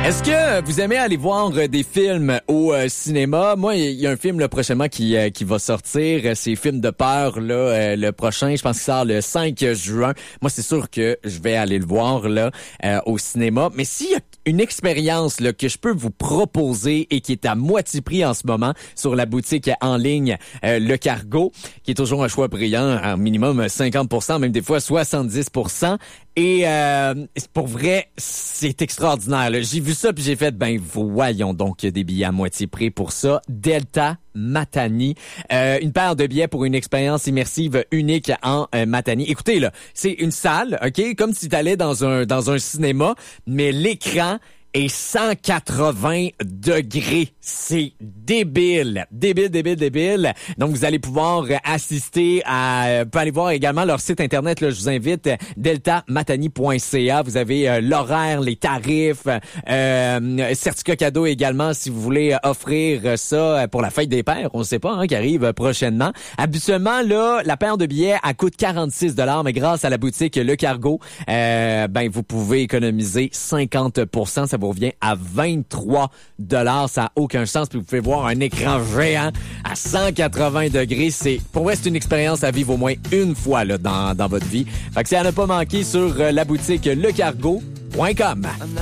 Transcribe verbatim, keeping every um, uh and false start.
Est-ce que vous aimez aller voir des films au euh, cinéma? Moi, il y a un film là, prochainement qui euh, qui va sortir. C'est film de peur là, euh, le prochain. Je pense qu'il sort le cinq juin. Moi, c'est sûr que je vais aller le voir là euh, au cinéma. Mais s'il y a une expérience là que je peux vous proposer et qui est à moitié prix en ce moment sur la boutique en ligne euh, Le Cargo, qui est toujours un choix brillant, un minimum cinquante pour cent, même des fois soixante-dix pour cent. Et euh, pour vrai, c'est extraordinaire. Là. J'ai vu ça puis j'ai fait, ben voyons donc des billets à moitié prix pour ça. Delta Matani, euh, une paire de billets pour une expérience immersive unique en euh, Matani. Écoutez là, c'est une salle, ok, comme si t'allais dans un dans un cinéma, mais l'écran est cent quatre-vingts degrés. C'est débile. Débile, débile, débile. Donc, vous allez pouvoir assister à... Vous pouvez aller voir également leur site Internet. Là, je vous invite, delta matani point c a. Vous avez euh, l'horaire, les tarifs, euh, certificat cadeau également si vous voulez offrir ça pour la fête des pères. On ne sait pas, hein, qui arrive prochainement. Habituellement, là, la paire de billets, elle coûte quarante-six dollars, mais grâce à la boutique Le Cargo, euh, ben, vous pouvez économiser cinquante pour cent. Ça vous revient à vingt-trois dollars. Ça n'a aucun sens. Puis vous pouvez voir un écran géant à cent quatre-vingts degrés. C'est, pour moi, c'est une expérience à vivre au moins une fois là, dans, dans votre vie. Fait que c'est à ne pas manquer sur la boutique le cargo point com.